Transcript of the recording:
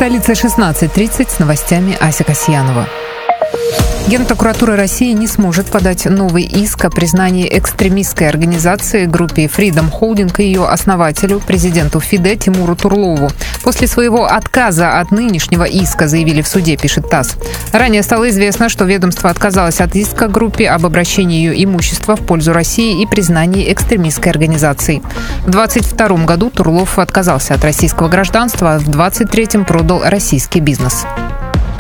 столице 16:30 с новостями Ася Касьянова. Генпрокуратура России не сможет подать новый иск о признании экстремистской организации группе Freedom Holding и ее основателю, президенту ФИДЕ Тимуру Турлову. После своего отказа от нынешнего иска, заявили в суде, пишет ТАСС. Ранее стало известно, что ведомство отказалось от иска группе об обращении ее имущества в пользу России и признании экстремистской организацией. В 2022 году Турлов отказался от российского гражданства, а в 2023 продал российский бизнес.